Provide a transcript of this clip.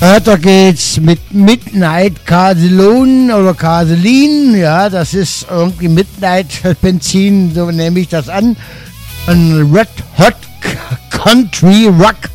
Weiter geht's mit Midnight Castellon oder Castellin. Ja, das ist irgendwie Midnight Benzin, so nehme ich das an. Ein Red Hot Country Rock